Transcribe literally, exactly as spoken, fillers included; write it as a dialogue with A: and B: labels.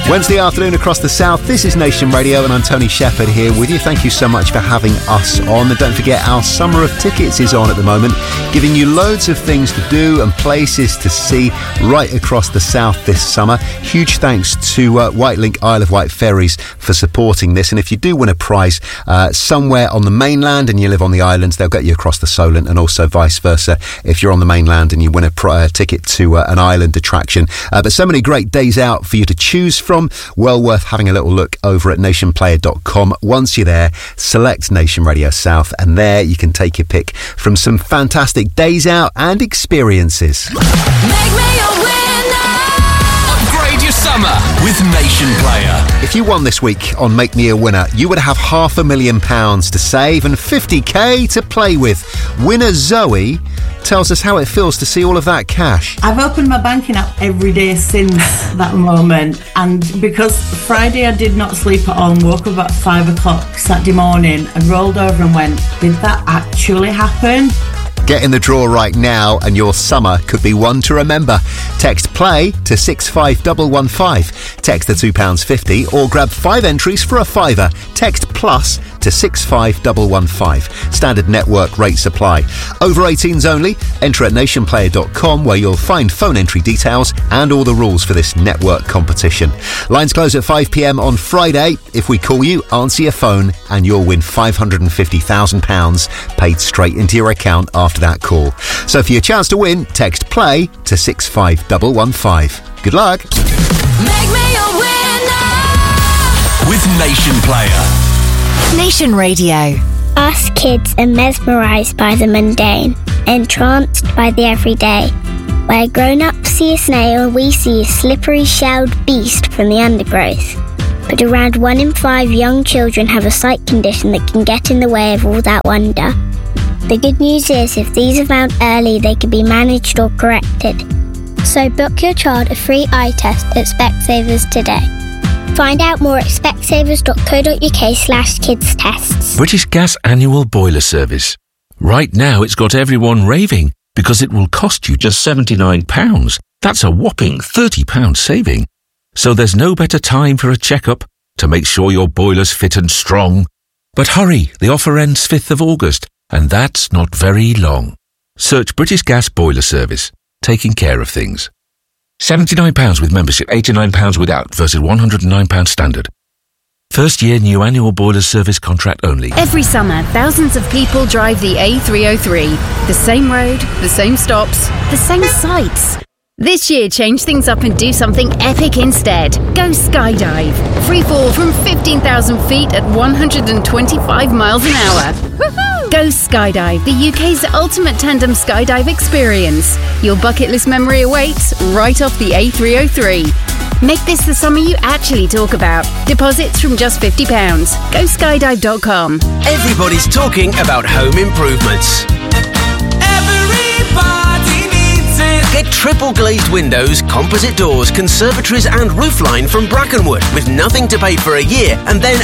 A: Wednesday afternoon across the south. This is Nation Radio and I'm Tony Shepherd here with you. Thank you so much for having us on. And don't forget, our Summer of Tickets is on at the moment, giving you loads of things to do and places to see right across the south this summer. Huge thanks to uh, Whitelink Isle of Wight Ferries for supporting this. And if you do win a prize uh, somewhere on the mainland and you live on the islands, they'll get you across the Solent, and also vice versa if you're on the mainland and you win a pri- uh, ticket to uh, an island attraction. Uh, but so many great days out for you to choose from. Well worth having a little look over at nation player dot com. Once you're there, select Nation Radio South, and there you can take your pick from some fantastic days out and experiences.
B: Make me a winner.
C: Upgrade your summer with Nation Player.
A: If you won this week on Make Me a Winner, you would have half a million pounds to save and fifty k to play with. Winner Zoe tells us how it feels to see all of that cash.
D: I've opened my banking app every day since that moment, and because Friday I did not sleep at all and woke up at five o'clock Saturday morning and rolled over and went, did that actually happen?
A: Get in the draw right now and your summer could be one to remember. Text PLAY to six five one one five. Text the two pounds fifty or grab five entries for a fiver. Text PLUS to six five one one five. Standard network rates apply. Over eighteens only. Enter at nation player dot com where you'll find phone entry details and all the rules for this network competition. Lines close at five p.m. on Friday. If we call you, answer your phone and you'll win five hundred fifty thousand pounds paid straight into your account after that call. So for your chance to win, text PLAY to six five one one five. Good luck.
B: Make me a winner.
C: With Nation Player.
E: Nation Radio.
F: Us kids are mesmerised by the mundane, entranced by the everyday. Where grown-ups see a snail, we see a slippery shelled beast from the undergrowth. But around one in five young children have a sight condition that can get in the way of all that wonder. The good news is, if these are found early, they can be managed or corrected. So book your child a free eye test at Specsavers today. Find out more at specsavers dot co dot uk slash kids tests.
G: British Gas Annual Boiler Service. Right now it's got everyone raving because it will cost you just seventy-nine pounds. That's a whopping thirty pounds saving. So there's no better time for a checkup to make sure your boiler's fit and strong. But hurry, the offer ends fifth of August, and that's not very long. Search British Gas Boiler Service, taking care of things. seventy-nine pounds with membership, eighty-nine pounds without versus one hundred and nine pounds standard. First year new annual boiler service contract only.
H: Every summer, thousands of people drive the A three oh three. The same road, the same stops, the same sights. This year, change things up and do something epic instead. Go skydive. Free fall from fifteen thousand feet at one hundred twenty-five miles an hour. Woohoo! Go skydive, the U K's ultimate tandem skydive experience. Your bucket list memory awaits right off the A three oh three. Make this the summer you actually talk about. Deposits from just fifty pounds. Go skydive dot com.
C: Everybody's talking about home improvements. Get triple glazed windows, composite doors, conservatories and roofline from Brackenwood with nothing to pay for a year and then